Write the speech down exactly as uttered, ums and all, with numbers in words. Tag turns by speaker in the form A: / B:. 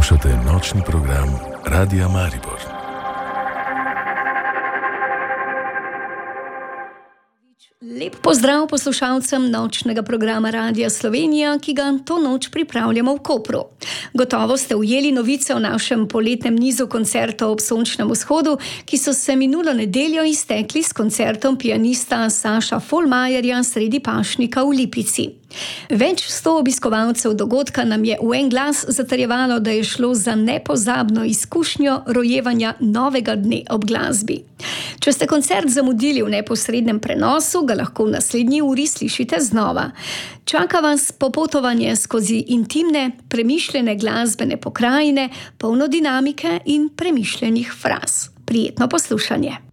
A: Poslušate nočni program Radia Maribor.
B: Lep pozdrav poslušalcem nočnega programa Radia Slovenija, ki ga to noč pripravljamo v Kopru. Gotovo ste ujeli novice o našem poletnem nizu koncertov ob sončnem vzhodu, ki so se minulo nedeljo iztekli s koncertom pianista Saša Folmajerja sredi pašnika v Lipici. Več sto obiskovalcev dogodka nam je v en glas zatrjevalo, da je šlo za nepozabno izkušnjo rojevanja novega dne ob glasbi. Če ste koncert zamudili v neposrednem prenosu, ga lahko v naslednji uri slišite znova. Čaka vas popotovanje skozi intimne, premišljene glasbene pokrajine, polno dinamike in premišljenih fraz. Prijetno poslušanje.